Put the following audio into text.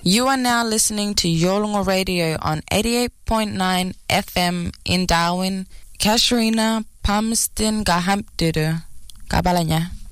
You are now listening to Yolngu Radio on 88.9 FM in Darwin, Kasharina, Palmerston, Gahampduru, Kabalanya.